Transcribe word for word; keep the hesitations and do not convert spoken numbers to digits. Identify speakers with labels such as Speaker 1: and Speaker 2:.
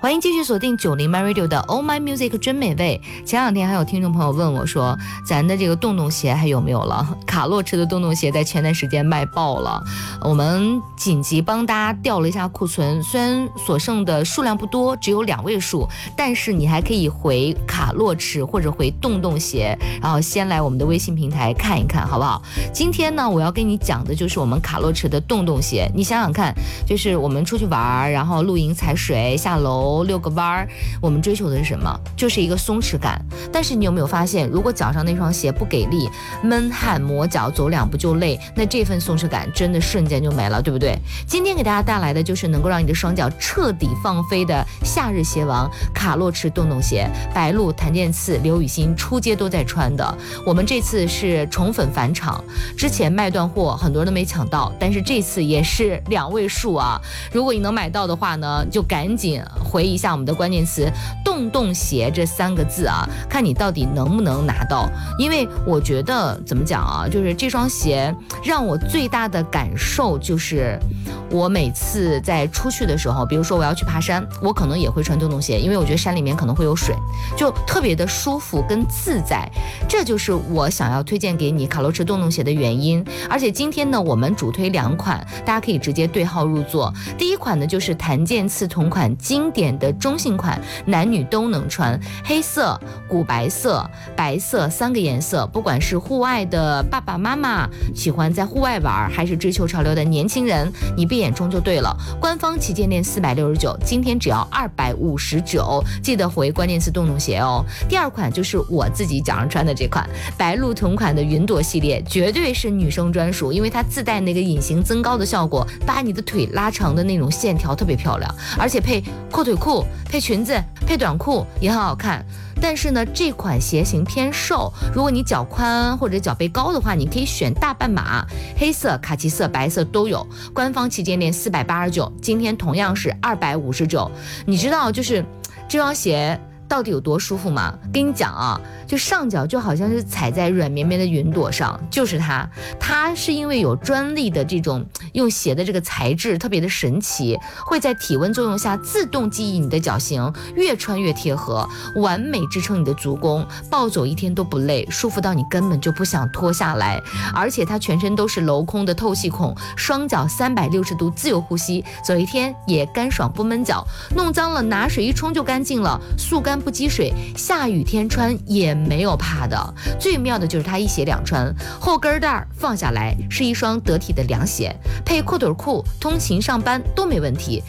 Speaker 1: 欢迎继续锁定九零 My Radio 的 Oh My Music 真美味。前两天还有听众朋友问我说，咱的这个洞洞鞋还有没有了？卡洛驰的洞洞鞋在前段时间卖爆了，我们紧急帮大家调了一下库存，虽然所剩的数量不多，只有两位数，但是你还可以回卡洛驰或者回洞洞鞋，然后先来我们的微信平台看一看，好不好？今天呢，我要跟你讲的就是我们卡洛驰的洞洞鞋。你想想看，就是我们出去玩，然后露营、踩水、下楼、遛个弯儿，我们追求的是什么？就是一个松弛感。但是你有没有发现，如果脚上那双鞋不给力，闷汗磨脚，走两步就累，那这份松弛感真的瞬间就没了，对不对？今天给大家带来的就是能够让你的双脚彻底放飞的夏日鞋王卡洛驰洞洞鞋，白鹿、谭健次、刘雨欣出街都在穿的。我们这次是宠粉返场，之前卖断货，很多人都没抢到，但是这次也是两位数啊！如果你能买到的话呢，就赶紧回一下我们的关键词“洞洞鞋”这三个字啊，看你到底能不能拿到。因为我觉得怎么讲啊，就是这双鞋让我最大的感受就是，我每次在出去的时候，比如说我要去爬山，我可能也会穿洞洞鞋，因为我觉得山里面可能会有水，就特别的舒服跟自在。这就是我想要推荐给你卡洛驰洞洞鞋的原因。而且今天呢，我们主推两款，大家可以直接对号入座。第一款呢，就是谭健次同款经典的中性款，男女都能穿，黑色、古白色、白色三个颜色，不管是户外的爸爸妈妈喜欢在户外玩，还是追求潮流的年轻人，你闭眼冲就对了。官方旗舰店四百六十九，今天只要二百五十九，记得回关键词洞洞鞋哦。第二款就是我自己脚上穿的这款白鹿同款的云朵系列，绝对是女生专属，因为它自带那个隐形增高的效果，把你的腿拉长的那种线条特别漂亮，而且配阔腿裤、配裙子、配短裤也很好看。但是呢，这款鞋型偏瘦，如果你脚宽或者脚背高的话，你可以选大半码，黑色、卡其色、白色都有。官方旗舰店四百八十九，今天同样是二百五十九。你知道就是这双鞋到底有多舒服吗？跟你讲啊，就上脚就好像是踩在软绵绵的云朵上，就是它。它是因为有专利的这种用鞋的这个材质特别的神奇，会在体温作用下自动记忆你的脚型，越穿越贴合，完美支撑你的足弓，暴走一天都不累，舒服到你根本就不想脱下来。而且它全身都是镂空的透气孔，双脚三百六十度自由呼吸，走一天也干爽不闷脚，弄脏了拿水一冲就干净了，速干不积水，下雨天穿也没有怕的。最妙的就是它一鞋两穿，后跟带放下来是一双得体的凉鞋，配阔腿裤通勤上班都没问题。